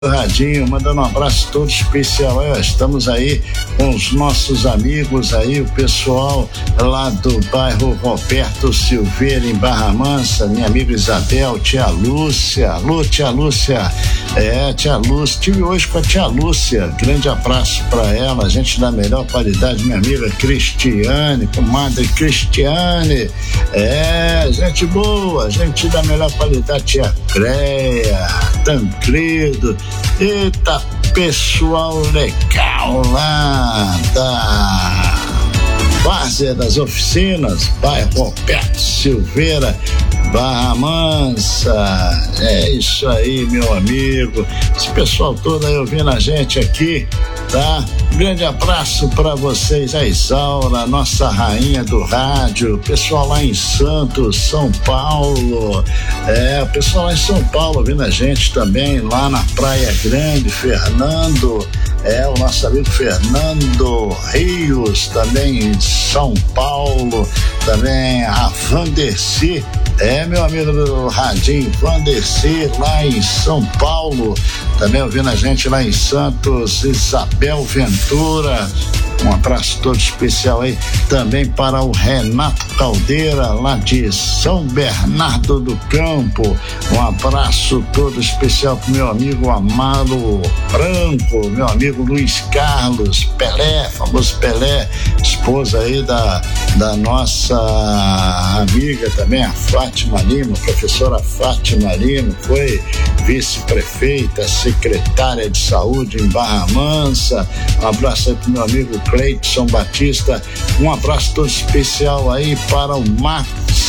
Radinho, mandando um abraço todo especial. Estamos aí com os nossos amigos aí, o pessoal lá do bairro Roberto Silveira, em Barra Mansa, minha amiga Isabel, tia Lúcia. Alô, tia Lúcia. Tia Lúcia, estive hoje com a tia Lúcia, grande abraço para ela, gente da melhor qualidade, minha amiga Cristiane, comadre Cristiane, gente boa, gente da melhor qualidade, tia Creia, Tancredo, eita, pessoal legal lá da Várzea das Oficinas, bairro Roberto Silveira, Barra Mansa. É isso aí, meu amigo, esse pessoal todo aí ouvindo a gente aqui, tá? Um grande abraço para vocês, a Isaura, nossa rainha do rádio, pessoal lá em Santos, São Paulo, o pessoal lá em São Paulo ouvindo a gente também, lá na Praia Grande, Fernando, o nosso amigo Fernando Rios, também em São Paulo, também a Vanderci, meu amigo do Radinho, Vanderci, lá em São Paulo, também ouvindo a gente lá em Santos, Isabel Ventura, um abraço todo especial aí também para o Renato Caldeira, lá de São Bernardo do Campo, um abraço todo especial pro meu amigo Amaro Branco, meu amigo Luiz Carlos Pelé, famoso Pelé, esposa aí da nossa amiga também, a Fátima Lima, professora Fátima Lima, foi vice-prefeita, secretária de saúde em Barra Mansa. Um abraço aí pro meu amigo Cleiton Batista, um abraço todo especial aí para o Max,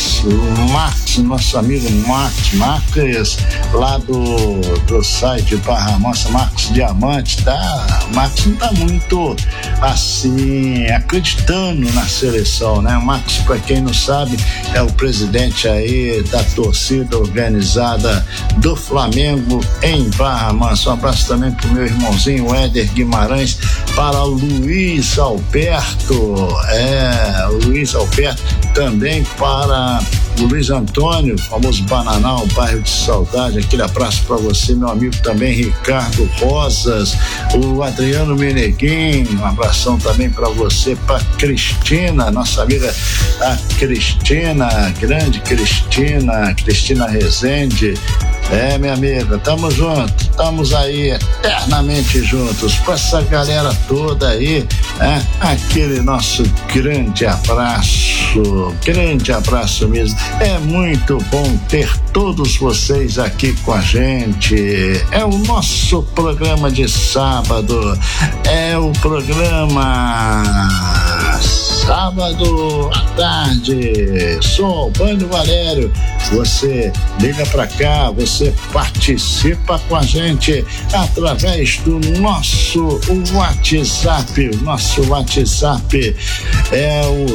nosso amigo Max, lá do site Barra Mansa, Max Diamante, tá? O Max não tá muito assim, acreditando na seleção, né? O Max, para quem não sabe, é o presidente aí da torcida organizada do Flamengo em Barra Mansa. Um abraço também pro meu irmãozinho Éder Guimarães, para o Luiz Alberto, o Luiz Alberto, também para o Luiz Antônio, famoso Bananal, bairro de Saudade, aquele abraço para você, meu amigo também Ricardo Rosas, o Adriano Meneguin, um abração também para você, para Cristina, nossa amiga a Cristina, grande Cristina Rezende. Minha amiga, tamo junto, estamos aí eternamente juntos com essa galera toda aí, aquele nosso grande abraço mesmo. É muito bom ter todos vocês aqui com a gente. É o nosso programa de sábado, é o programa sábado à tarde. Sou Albano Valério. Você liga pra cá, você participa com a gente através do nosso WhatsApp. O nosso WhatsApp é o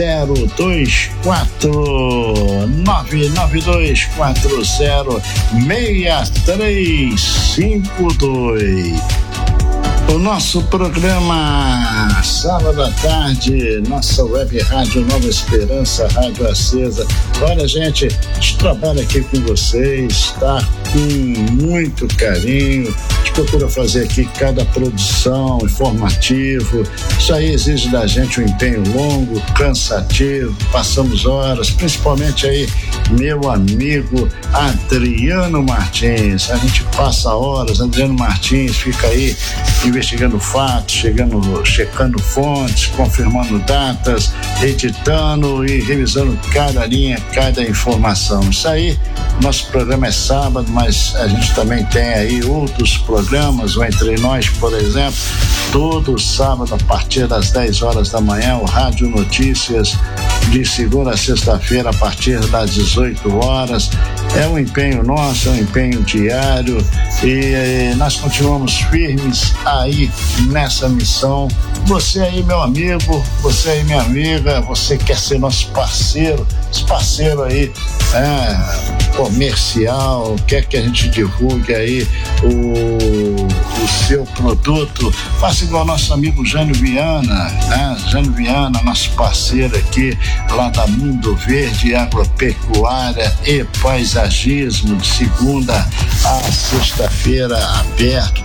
02924063352. O nosso programa sábado à tarde, nossa web rádio Nova Esperança, Rádio Acesa. Olha, gente, a gente trabalha aqui com vocês, tá? Com muito carinho. A gente procura fazer aqui cada produção, informativo. Isso aí exige da gente um empenho longo, cansativo. Passamos horas, principalmente aí, meu amigo Adriano Martins. A gente passa horas, Adriano Martins fica aí investigando fatos, checando fontes, confirmando datas, editando e revisando cada linha, cada informação. Isso aí, nosso programa é sábado, mas a gente também tem aí outros programas, o Entre Nós, por exemplo, todo sábado a partir das 10 horas da manhã, o Rádio Notícias, de segunda a sexta-feira a partir das 18 horas. É um empenho nosso, é um empenho diário e nós continuamos firmes aí nessa missão. Você aí, meu amigo, você aí, minha amiga, você quer ser nosso parceiro, esse parceiro aí comercial, quer que a gente divulgue aí o seu produto, faça igual nosso amigo Jânio Viana, né? Jânio Viana, nosso parceiro aqui, lá da Mundo Verde Agropecuária e Paisagismo, de segunda a sexta-feira, aberto